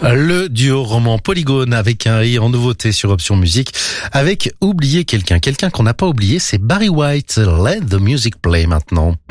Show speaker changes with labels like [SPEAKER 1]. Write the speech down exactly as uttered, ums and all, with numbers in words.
[SPEAKER 1] Le duo roman Polygone avec un i en nouveauté sur Option Musique avec Oublier quelqu'un. Quelqu'un qu'on n'a pas oublié, c'est Barry White. Let the music play maintenant.